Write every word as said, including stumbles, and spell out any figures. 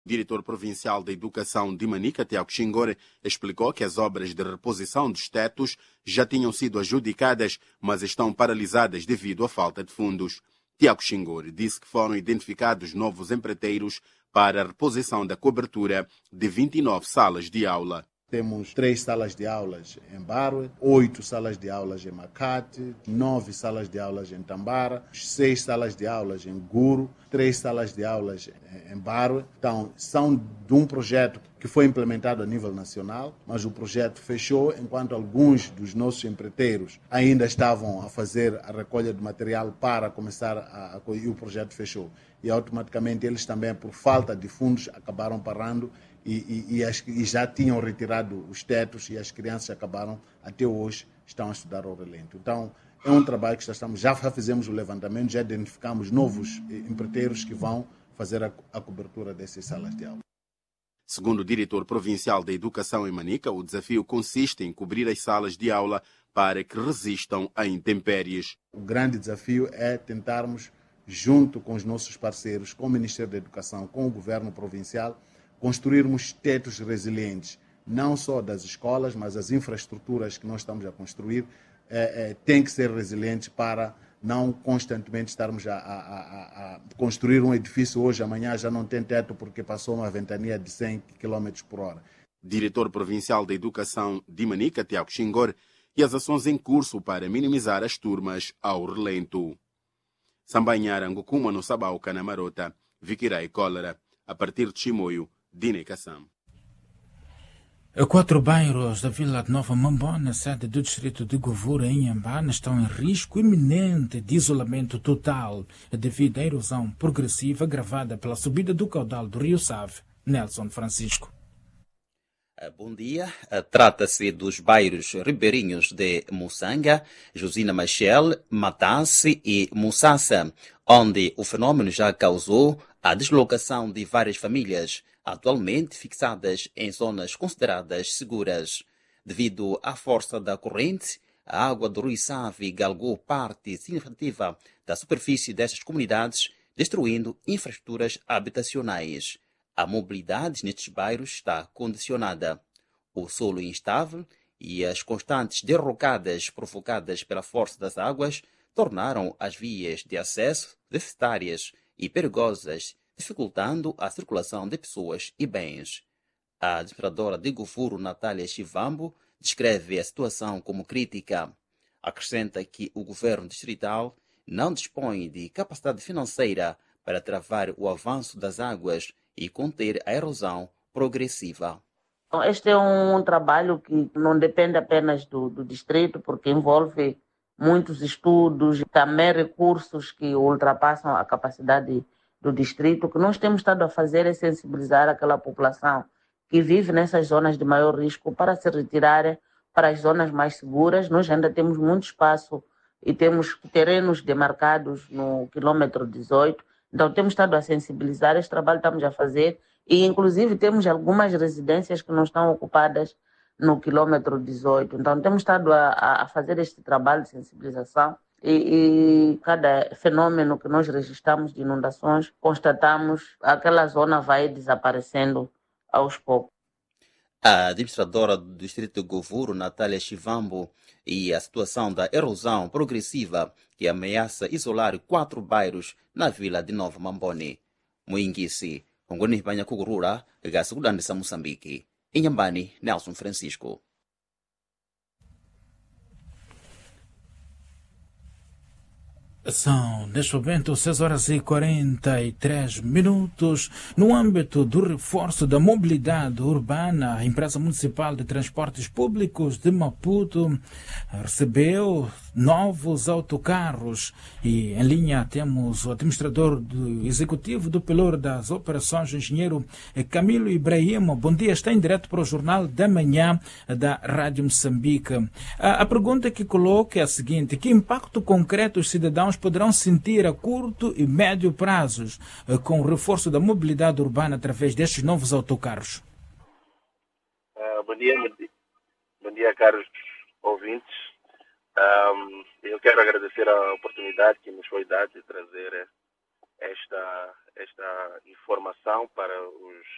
Diretor Provincial da Educação de Manica, Tiago Xingor, explicou que as obras de reposição dos tetos já tinham sido adjudicadas, mas estão paralisadas devido à falta de fundos. Tiago Xingor disse que foram identificados novos empreiteiros para a reposição da cobertura de vinte e nove salas de aula. Temos três salas de aulas em Barwe, oito salas de aulas em Macate, nove salas de aulas em Tambara, seis salas de aulas em Guru, três salas de aulas em Barwe. Então, são de um projeto que foi implementado a nível nacional, mas o projeto fechou enquanto alguns dos nossos empreiteiros ainda estavam a fazer a recolha de material para começar a, a e o projeto fechou. E automaticamente eles também, por falta de fundos, acabaram parando e, e, e, as, e já tinham retirado os tetos e as crianças acabaram, até hoje, estão a estudar ao relento. Então, é um trabalho que já estamos, já fizemos o levantamento, já identificamos novos empreiteiros que vão fazer a, a cobertura dessas salas de aula. Segundo o diretor provincial da Educação em Manica, o desafio consiste em cobrir as salas de aula para que resistam a intempéries. O grande desafio é tentarmos, junto com os nossos parceiros, com o Ministério da Educação, com o Governo Provincial, construirmos tetos resilientes, não só das escolas, mas as infraestruturas que nós estamos a construir é, é, têm que ser resilientes para não constantemente estarmos a, a, a, a construir um edifício hoje, amanhã já não tem teto porque passou uma ventania de cem quilômetros por hora. Diretor Provincial da Educação de Manica, Tiago Xingor, e as ações em curso para minimizar as turmas ao relento. Sambanhara Ngukuma no Sabau Canamarota, Viquirai Cólera, a partir de Chimoio, Dine Kassam. Quatro bairros da Vila de Nova Mambona, sede do distrito de Govura, em Inhambane, estão em risco iminente de isolamento total devido à erosão progressiva agravada pela subida do caudal do Rio Save. Nelson Francisco. Bom dia. Trata-se dos bairros ribeirinhos de Mussanga, Josina Machel, Matanse e Mussassa, onde o fenômeno já causou a deslocação de várias famílias, atualmente fixadas em zonas consideradas seguras. Devido à força da corrente, a água do Rio Save galgou parte significativa da superfície destas comunidades, destruindo infraestruturas habitacionais. A mobilidade nestes bairros está condicionada. O solo instável e as constantes derrocadas provocadas pela força das águas tornaram as vias de acesso deficitárias e perigosas, dificultando a circulação de pessoas e bens. A administradora de Govuro, Natália Chivambo, descreve a situação como crítica. Acrescenta que o governo distrital não dispõe de capacidade financeira para travar o avanço das águas e conter a erosão progressiva. Este é um trabalho que não depende apenas do, do distrito, porque envolve muitos estudos, também recursos que ultrapassam a capacidade do distrito. O que nós temos estado a fazer é sensibilizar aquela população que vive nessas zonas de maior risco para se retirarem para as zonas mais seguras. Nós ainda temos muito espaço e temos terrenos demarcados no quilômetro dezoito. Então, temos estado a sensibilizar, este trabalho estamos a fazer e, inclusive, temos algumas residências que não estão ocupadas no quilômetro dezoito. Então, temos estado a, a fazer este trabalho de sensibilização e, e cada fenômeno que nós registramos de inundações, constatamos aquela zona vai desaparecendo aos poucos. A administradora do distrito de Govuro, Natália Chivambo, e a situação da erosão progressiva que ameaça isolar quatro bairros na vila de Nova Mambone. Muingisi, Ngoni Banha Kugurura, Gasugudandisa Moçambique. Inhambane, Nelson Francisco. São, neste momento, seis horas e quarenta e três minutos. No âmbito do reforço da mobilidade urbana, a Empresa Municipal de Transportes Públicos de Maputo recebeu novos autocarros e em linha temos o administrador do executivo do Pelour das Operações, o engenheiro Camilo Ibrahim. Bom dia, está em direto para o Jornal da Manhã da Rádio Moçambique. A, a pergunta que coloco é a seguinte: que impacto concreto os cidadãos poderão sentir a curto e médio prazos com o reforço da mobilidade urbana através destes novos autocarros? Uh, bom dia, bom dia, caros ouvintes. Um, eu quero agradecer a oportunidade que nos foi dada de trazer esta, esta informação para os